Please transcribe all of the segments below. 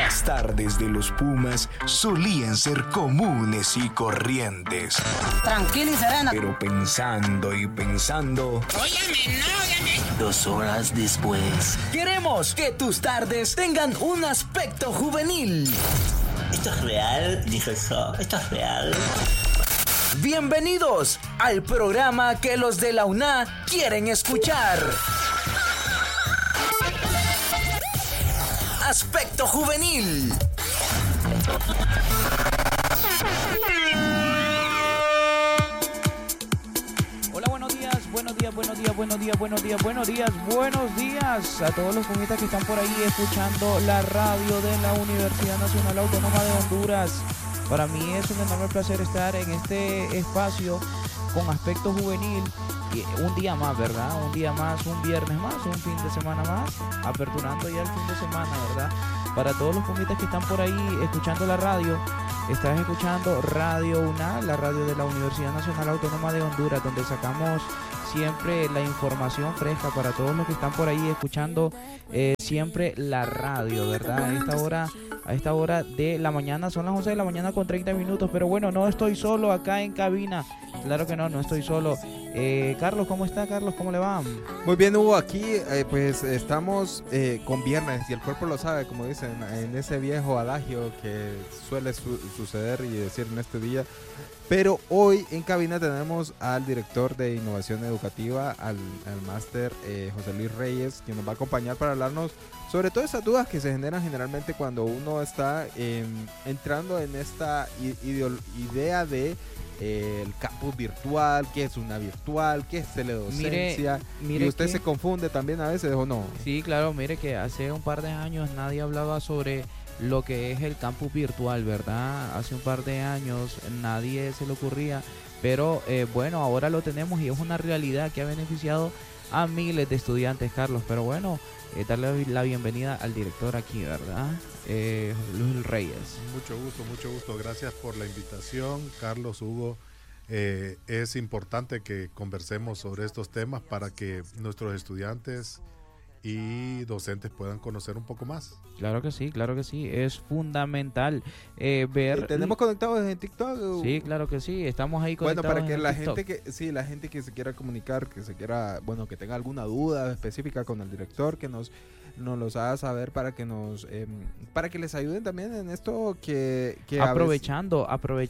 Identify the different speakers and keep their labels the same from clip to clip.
Speaker 1: Las tardes de los Pumas solían ser comunes y corrientes.
Speaker 2: Tranquila y serena.
Speaker 1: Pero pensando y pensando...
Speaker 2: Óyeme, no, óyeme.
Speaker 1: 2 horas después...
Speaker 3: Queremos que tus tardes tengan un aspecto juvenil.
Speaker 4: ¿Esto es real? Dijo eso. ¿Esto es real?
Speaker 3: Bienvenidos al programa que los de la UNA quieren escuchar. Aspecto juvenil.
Speaker 5: Hola, buenos días a todos los pumitas que están por ahí escuchando la radio de la Universidad Nacional Autónoma de Honduras. Para mí es un enorme placer estar en este espacio con Aspecto Juvenil. Un día más, ¿verdad? Un día más, un viernes más, un fin de semana más, aperturando ya el fin de semana, ¿verdad? Para todos los pumitas que están por ahí escuchando la radio, estás escuchando Radio UNA, la radio de la Universidad Nacional Autónoma de Honduras, donde sacamos siempre la información fresca para todos los que están por ahí escuchando siempre la radio, ¿verdad? A esta hora de la mañana, son las 11 de la mañana con 30 minutos, pero bueno, no estoy solo acá en cabina, claro que no estoy solo. Carlos, ¿cómo está? Carlos, ¿cómo le va?
Speaker 6: Muy bien, Hugo, aquí pues estamos con viernes y el cuerpo lo sabe, como dicen, en ese viejo adagio que suele suceder y decir en este día. Pero hoy en cabina tenemos al director de Innovación Educativa, al máster José Luis Reyes, quien nos va a acompañar para hablarnos sobre todas esas dudas que se generan generalmente cuando uno está entrando en esta idea de el campus virtual, qué es una virtual, qué es teledocencia. Mire y usted se confunde también a veces, ¿o no?
Speaker 5: Sí, claro, mire que hace un par de años nadie hablaba sobre lo que es el campus virtual, ¿verdad? Hace un par de años nadie se le ocurría, pero bueno, ahora lo tenemos y es una realidad que ha beneficiado a miles de estudiantes, Carlos. Pero bueno, darle la bienvenida al director aquí, ¿verdad? Luis Reyes.
Speaker 7: Mucho gusto. Gracias por la invitación, Carlos, Hugo. Es importante que conversemos sobre estos temas para que nuestros estudiantes y docentes puedan conocer un poco más.
Speaker 5: Claro que sí, es fundamental ver.
Speaker 6: ¿Tenemos conectados en TikTok?
Speaker 5: Sí, claro que sí, estamos ahí conectados.
Speaker 6: Bueno, para que la
Speaker 5: TikTok.
Speaker 6: gente que se quiera comunicar, que tenga alguna duda específica con el director, que nos los haga saber para que les ayuden también en esto que
Speaker 5: aprovechando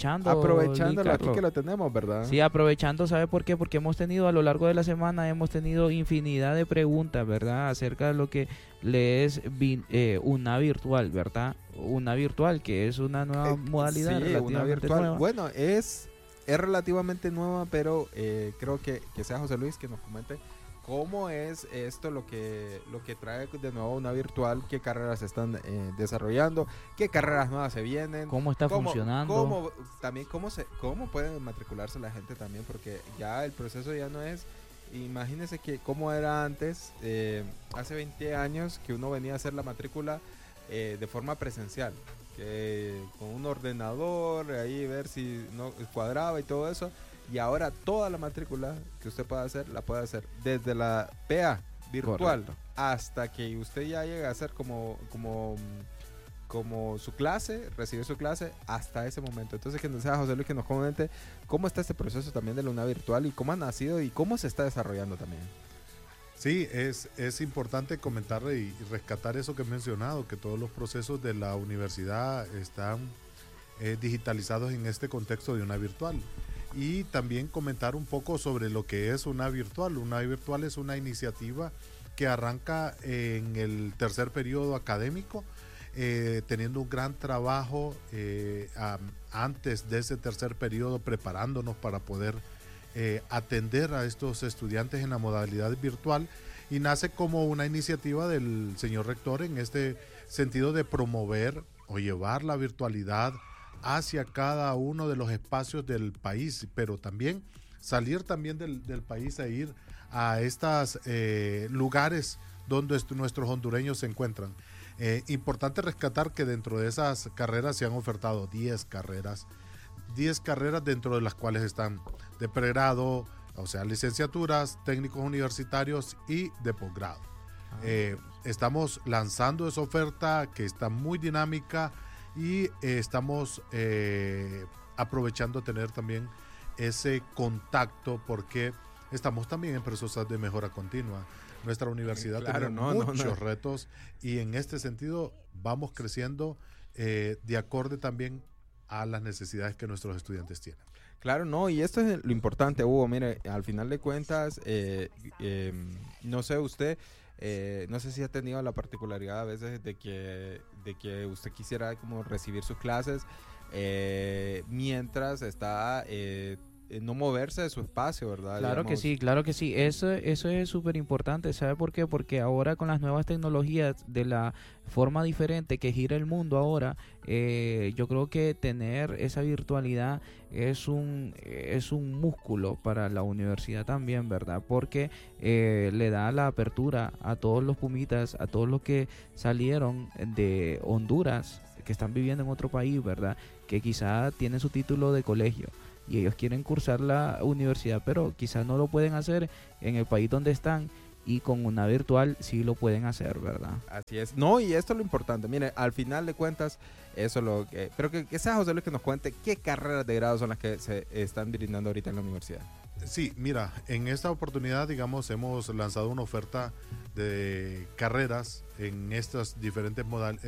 Speaker 6: aquí que lo tenemos, ¿verdad?
Speaker 5: Sí, aprovechando, ¿sabe por qué? Porque hemos tenido a lo largo de la semana infinidad de preguntas, ¿verdad? Acerca de lo que le es una virtual, ¿verdad? Una virtual, que es una nueva modalidad.
Speaker 6: Sí, una virtual.
Speaker 5: Nueva.
Speaker 6: Bueno, es relativamente nueva, pero creo que sea José Luis que nos comente cómo es esto lo que trae de nuevo una virtual, qué carreras se están desarrollando, qué carreras nuevas se vienen,
Speaker 5: cómo está funcionando,
Speaker 6: cómo pueden matricularse la gente también, porque ya el proceso ya no es. Imagínense que como era antes, hace 20 años que uno venía a hacer la matrícula de forma presencial, que con un ordenador, ahí ver si no cuadraba y todo eso, y ahora toda la matrícula que usted pueda hacer, la puede hacer desde la PA virtual. Correcto. Hasta que usted ya llegue a hacer como su clase, recibir su clase hasta ese momento. Entonces que nos sea José Luis que nos comente cómo está este proceso también de la UNA virtual y cómo ha nacido y cómo se está desarrollando también.
Speaker 7: Sí, es importante comentar y rescatar eso que he mencionado, que todos los procesos de la universidad están digitalizados en este contexto de una virtual. Y también comentar un poco sobre lo que es una virtual. Una virtual es una iniciativa que arranca en el tercer periodo académico, teniendo un gran trabajo antes de ese tercer periodo, preparándonos para poder atender a estos estudiantes en la modalidad virtual, y nace como una iniciativa del señor rector en este sentido de promover o llevar la virtualidad hacia cada uno de los espacios del país, pero también salir también del país e ir a estos lugares donde nuestros hondureños se encuentran. Importante rescatar que dentro de esas carreras se han ofertado 10 carreras dentro de las cuales están de pregrado, o sea, licenciaturas, técnicos universitarios y de posgrado. Estamos lanzando esa oferta que está muy dinámica y estamos aprovechando tener también ese contacto porque estamos también en procesos de mejora continua. Nuestra universidad tiene muchos retos y en este sentido vamos creciendo de acorde también a las necesidades que nuestros estudiantes tienen.
Speaker 6: Claro, no, y esto es lo importante, Hugo. Mire, al final de cuentas, no sé usted, no sé si ha tenido la particularidad a veces de que usted quisiera como recibir sus clases mientras está no moverse de su espacio, ¿verdad?
Speaker 5: Claro que sí, claro que sí. Eso es súper importante. ¿Sabe por qué? Porque ahora con las nuevas tecnologías, de la forma diferente que gira el mundo ahora, yo creo que tener esa virtualidad es un músculo para la universidad también, ¿verdad? Porque le da la apertura a todos los pumitas, a todos los que salieron de Honduras, que están viviendo en otro país, ¿verdad? Que quizá tienen su título de colegio y ellos quieren cursar la universidad, pero quizás no lo pueden hacer en el país donde están, y con una virtual sí lo pueden hacer, ¿verdad?
Speaker 6: Así es. No, y esto es lo importante. Mire, al final de cuentas, eso es lo que... Pero que sea José Luis que nos cuente qué carreras de grado son las que se están brindando ahorita en la universidad.
Speaker 7: Sí, mira, en esta oportunidad, digamos, hemos lanzado una oferta de carreras en estos diferentes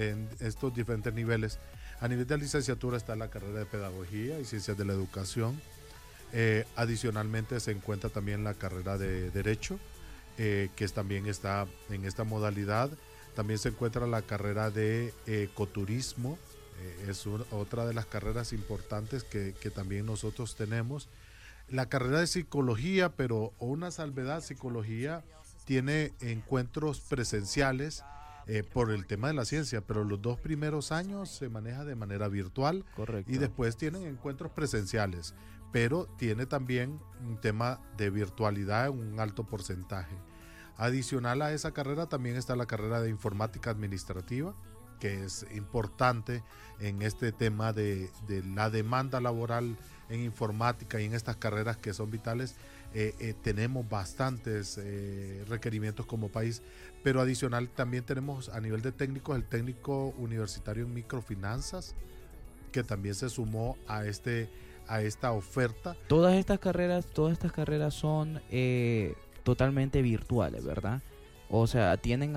Speaker 7: niveles. A nivel de licenciatura está la carrera de Pedagogía y Ciencias de la Educación. Adicionalmente se encuentra también la carrera de Derecho, que también está en esta modalidad. También se encuentra la carrera de Ecoturismo. Es otra de las carreras importantes que también nosotros tenemos. La carrera de Psicología, pero una salvedad, Psicología tiene encuentros presenciales por el tema de la ciencia, pero los 2 primeros años se maneja de manera virtual.
Speaker 5: Correcto.
Speaker 7: Y después tienen encuentros presenciales, pero tiene también un tema de virtualidad en un alto porcentaje. Adicional a esa carrera también está la carrera de Informática Administrativa, que es importante en este tema de la demanda laboral en informática y en estas carreras que son vitales. Tenemos bastantes requerimientos como país, pero adicional también tenemos a nivel de técnicos el técnico universitario en microfinanzas, que también se sumó a esta oferta.
Speaker 5: Todas estas carreras son totalmente virtuales, ¿verdad? O sea, tienen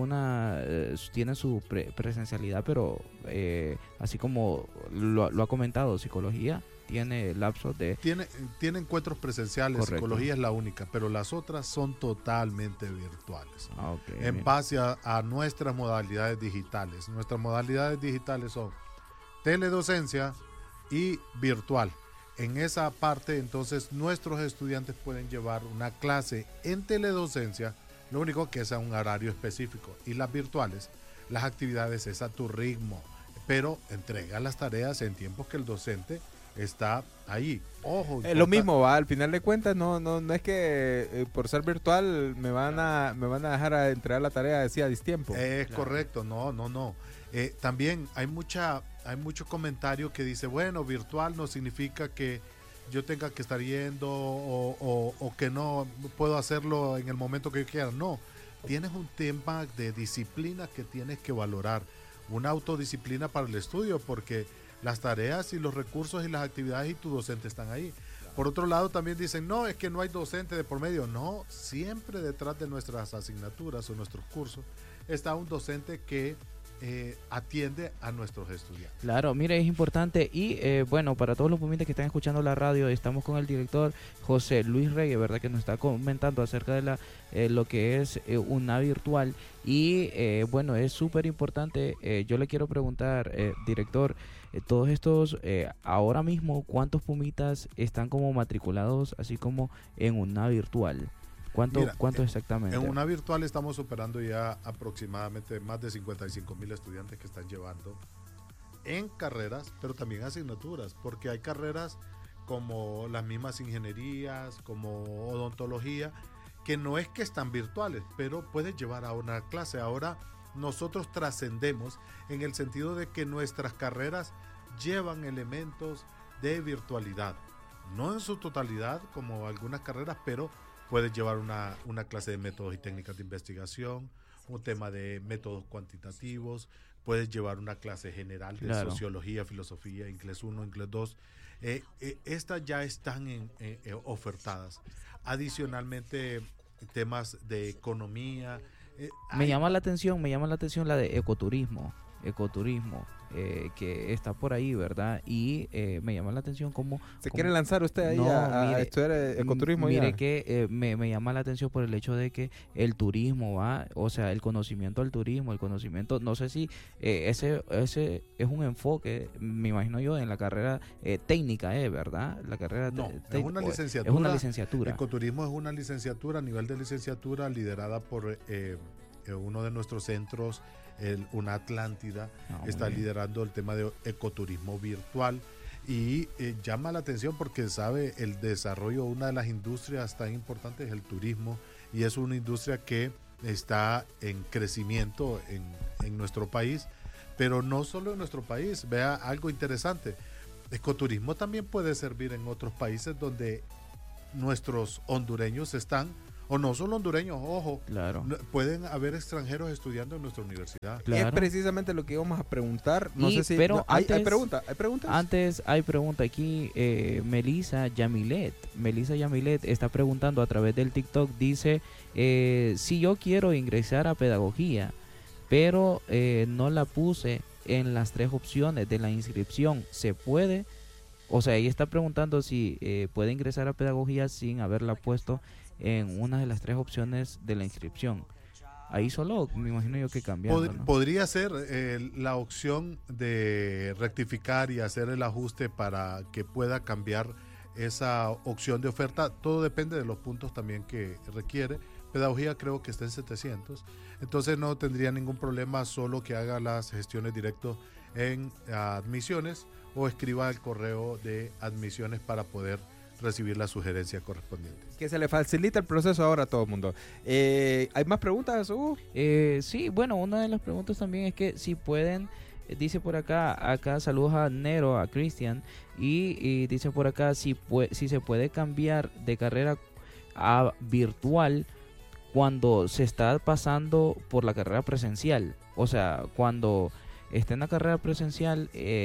Speaker 5: tienen su presencialidad, pero así como lo ha comentado, Psicología tiene lapsos de...
Speaker 7: Tiene encuentros presenciales. Correcto. Psicología es la única, pero las otras son totalmente virtuales.
Speaker 5: Okay,
Speaker 7: en base a nuestras modalidades digitales. Nuestras modalidades digitales son teledocencia y virtual. En esa parte, entonces, nuestros estudiantes pueden llevar una clase en teledocencia, lo único que es a un horario específico. Y las virtuales, las actividades es a tu ritmo, pero entrega las tareas en tiempos que el docente está ahí. Ojo,
Speaker 6: lo mismo va, al final de cuentas no es que por ser virtual me van a dejar a entregar la tarea a distiempo.
Speaker 7: Es claro. Correcto, no. También hay mucho comentario que dice, bueno, virtual no significa que yo tenga que estar yendo o que no puedo hacerlo en el momento que yo quiera. No, tienes un tema de disciplina que tienes que valorar, una autodisciplina para el estudio, porque las tareas y los recursos y las actividades y tu docente están ahí. Por otro lado también dicen, no, es que no hay docente de por medio. No, siempre detrás de nuestras asignaturas o nuestros cursos está un docente que atiende a nuestros estudiantes.
Speaker 5: Claro, mire, es importante. Y bueno, para todos los pumitas que están escuchando la radio, estamos con el director José Luis Reyes, ¿verdad? Que nos está comentando acerca de lo que es una virtual. Y bueno, es súper importante. Yo le quiero preguntar, director, todos estos, ahora mismo, ¿cuántos pumitas están como matriculados así como en una virtual? ¿Cuánto exactamente?
Speaker 7: En una virtual estamos superando ya aproximadamente más de 55,000 estudiantes que están llevando en carreras, pero también asignaturas, porque hay carreras como las mismas ingenierías, como odontología, que no es que están virtuales, pero puedes llevar a una clase. Ahora nosotros trascendemos en el sentido de que nuestras carreras llevan elementos de virtualidad, no en su totalidad como algunas carreras, pero puedes llevar una clase de métodos y técnicas de investigación, un tema de métodos cuantitativos, puedes llevar una clase general de sociología, filosofía, inglés 1, inglés 2. Estas ya están ofertadas. Adicionalmente, temas de economía.
Speaker 5: Me llama la atención la de ecoturismo, que está por ahí, ¿verdad? Y me llama la atención cómo...
Speaker 6: ¿Se quiere lanzar usted ahí a estudiar ecoturismo?
Speaker 5: Mire que me llama la atención por el hecho de que el turismo va, o sea, el conocimiento del turismo, el conocimiento, no sé si ese es un enfoque, me imagino yo, en la carrera técnica, ¿verdad? La carrera
Speaker 7: no, es una licenciatura.
Speaker 5: Es una licenciatura.
Speaker 7: Ecoturismo es una licenciatura, a nivel de licenciatura, liderada por uno de nuestros centros, una Atlántida, está liderando el tema de ecoturismo virtual y llama la atención porque sabe el desarrollo, una de las industrias tan importantes es el turismo y es una industria que está en crecimiento en nuestro país, pero no solo en nuestro país. Vea algo interesante, ecoturismo también puede servir en otros países donde nuestros hondureños están. O no solo hondureños, ojo,
Speaker 5: claro.
Speaker 7: Pueden haber extranjeros estudiando en nuestra universidad.
Speaker 6: Claro. Es precisamente lo que íbamos a preguntar. No sé si
Speaker 5: pero
Speaker 6: hay preguntas.
Speaker 5: Antes hay pregunta aquí. Melissa Yamilet está preguntando a través del TikTok. Dice, si yo quiero ingresar a pedagogía, pero no la puse en las 3 opciones de la inscripción, ¿se puede? O sea, ella está preguntando si puede ingresar a pedagogía sin haberla puesto en una de las 3 opciones de la inscripción. Ahí solo me imagino yo que cambiando, ¿no?
Speaker 7: Podría ser la opción de rectificar y hacer el ajuste para que pueda cambiar esa opción de oferta. Todo depende de los puntos también que requiere. Pedagogía creo que está en 700. Entonces no tendría ningún problema, solo que haga las gestiones directas en admisiones o escriba el correo de admisiones para poder recibir la sugerencia correspondiente.
Speaker 6: Que se le facilita el proceso ahora a todo el mundo. ¿Hay más preguntas, Hugo?
Speaker 5: Sí, bueno, una de las preguntas también es que si pueden, dice por acá saludos a Nero, a Cristian, y dice por acá si se puede cambiar de carrera a virtual cuando se está pasando por la carrera presencial. O sea, cuando está en la carrera presencial,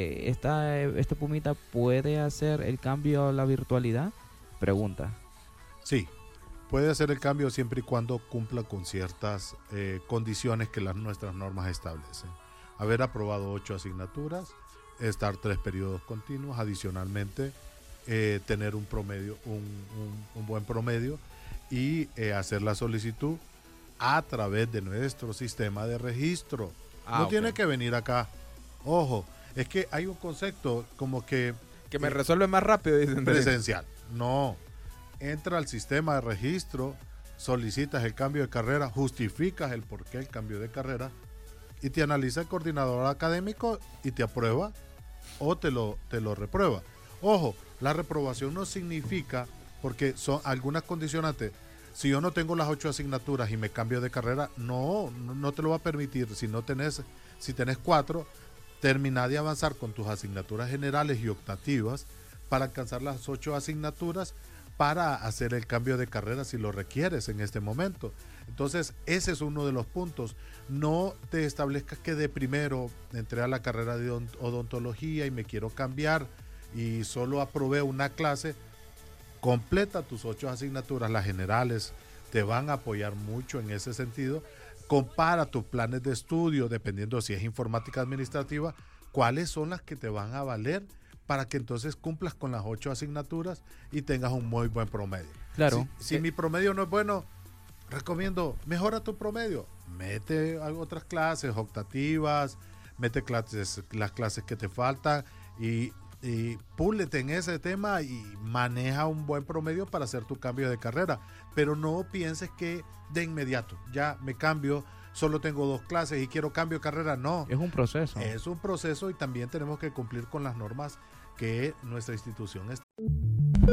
Speaker 5: este Pumita puede hacer el cambio a la virtualidad. Pregunta.
Speaker 7: Sí, puede hacer el cambio siempre y cuando cumpla con ciertas condiciones que nuestras normas establecen. Haber aprobado 8 asignaturas, estar 3 periodos continuos, adicionalmente tener un promedio, un buen promedio y hacer la solicitud a través de nuestro sistema de registro. No tiene que venir acá. Ojo, es que hay un concepto como que
Speaker 6: me resuelve más rápido, dicen.
Speaker 7: Presencial. No. Entra al sistema de registro, solicitas el cambio de carrera, justificas el por qué el cambio de carrera y te analiza el coordinador académico y te aprueba o te lo reprueba. Ojo, la reprobación no significa, porque son algunas condicionantes. Si yo no tengo las 8 asignaturas y me cambio de carrera, no te lo va a permitir. Si tenés 4, termina de avanzar con tus asignaturas generales y optativas para alcanzar las 8 asignaturas para hacer el cambio de carrera si lo requieres en este momento. Entonces, ese es uno de los puntos. No te establezcas que de primero entré a la carrera de odontología y me quiero cambiar y solo aprobé una clase. Completa tus 8 asignaturas, las generales te van a apoyar mucho en ese sentido. Compara tus planes de estudio, dependiendo si es informática administrativa, cuáles son las que te van a valer para que entonces cumplas con las 8 asignaturas y tengas un muy buen promedio.
Speaker 5: Claro.
Speaker 7: Si mi promedio no es bueno, recomiendo, mejora tu promedio. Mete otras clases optativas, mete las clases que te faltan y púlete en ese tema y maneja un buen promedio para hacer tu cambio de carrera. Pero no pienses que de inmediato, ya me cambio, solo tengo 2 clases y quiero cambio de carrera. No.
Speaker 5: Es un proceso.
Speaker 7: Es un proceso y también tenemos que cumplir con las normas que nuestra institución está.